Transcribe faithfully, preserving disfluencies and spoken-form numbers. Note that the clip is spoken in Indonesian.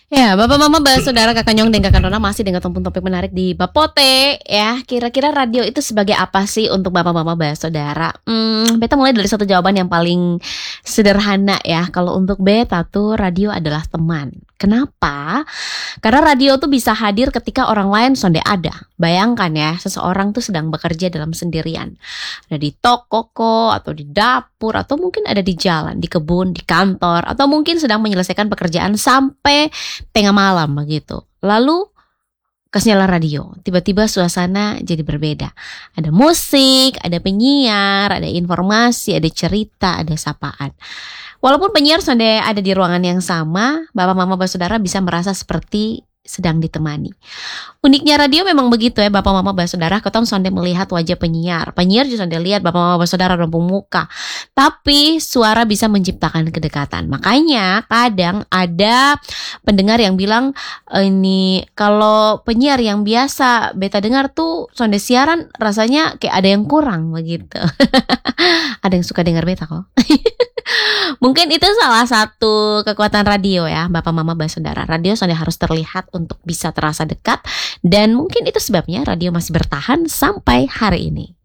Ya, Bapak Mama Ba Saudara Kakak Nyong dan Kakak Nona masih dengan topik menarik di Bapote ya. Kira-kira radio itu sebagai apa sih untuk Bapak Mama Ba Saudara? Hmm, beta mulai dari satu jawaban yang paling sederhana ya. Kalau untuk beta tuh radio adalah teman. Kenapa? Karena radio tuh bisa hadir ketika orang lain sonde ada. Bayangkan ya, seseorang tuh sedang bekerja dalam sendirian. Ada di toko kok, atau di dapur, atau mungkin ada di jalan, di kebun, di kantor, atau mungkin sedang menyelesaikan pekerjaan sampai tengah malam begitu. Lalu kasih nyala radio, tiba-tiba suasana jadi berbeda. Ada musik, ada penyiar, ada informasi, ada cerita, ada sapaan. Walaupun penyiar sudah ada di ruangan yang sama, Bapak Mama Saudara bisa merasa seperti sedang ditemani. Uniknya radio memang begitu ya Bapak Mama Saudara, ketong sonde melihat wajah penyiar. Penyiar juga sonde lihat Bapak Mama Saudara rampung muka. Tapi suara bisa menciptakan kedekatan. Makanya kadang ada pendengar yang bilang ini kalau penyiar yang biasa beta dengar tuh sonde siaran rasanya kayak ada yang kurang begitu. Ada yang suka dengar beta kok. Mungkin itu salah satu kekuatan radio ya Bapak Mama Saudara. Radio sudah harus terlihat untuk bisa terasa dekat. Dan mungkin itu sebabnya radio masih bertahan sampai hari ini.